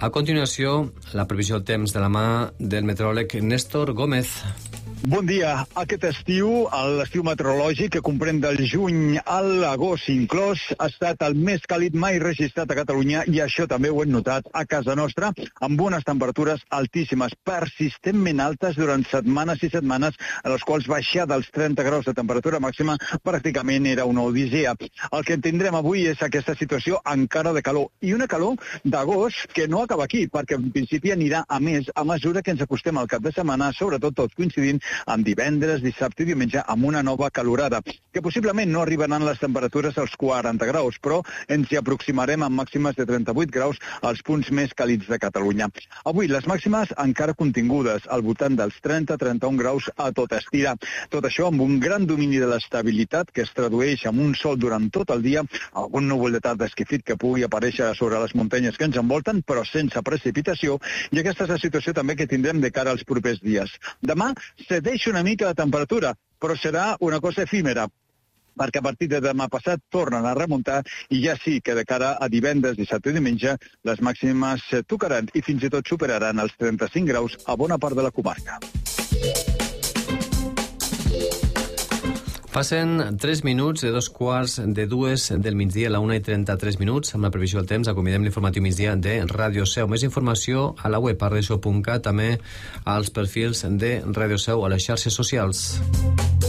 A continuació, la previsió del temps de la mà del meteoròleg Néstor Gómez. Bon dia. Aquest estiu, l'estiu meteorològic, que comprèn del juny a l'agost inclòs, ha estat el més càlid mai registrat a Catalunya, i això també ho hem notat a casa nostra, amb unes temperatures altíssimes, persistentment altes durant setmanes i setmanes, a les quals baixar dels 30 graus de temperatura màxima pràcticament era una odissea. El que tindrem avui és aquesta situació encara de calor, i una calor d'agost que no acaba aquí, perquè en principi anirà a més a mesura que ens acostem al cap de setmana, sobretot tots coincidint amb divendres, dissabte i diumenge, amb una nova calorada, que possiblement no arribaran les temperatures als 40 graus, però ens hi aproximarem amb màximes de 38 graus als punts més càlids de Catalunya. Avui les màximes encara contingudes, al voltant dels 30-31 graus a tot estirar. Tot això amb un gran domini de l'estabilitat que es tradueix en un sol durant tot el dia, algun núvol de tarda esquifit que pugui aparèixer sobre les muntanyes que ens envolten, però sense precipitació, i aquesta és la situació també que tindrem de cara als propers dies. Demà cedeix una mica la temperatura, però serà una cosa efímera, perquè a partir de demà passat tornen a remuntar, i ja sí que de cara a divendres, dissabte i diumenge les màximes tocaran i fins i tot superaran els 35 graus a bona part de la comarca. Passen 3 minuts de 2:45 del migdia, a la 1:33, amb la previsió del temps. Acomidem l'informatiu migdia de Ràdio Seu. Més informació a la web a radioseu.cat, també als perfils de Ràdio Seu a les xarxes socials.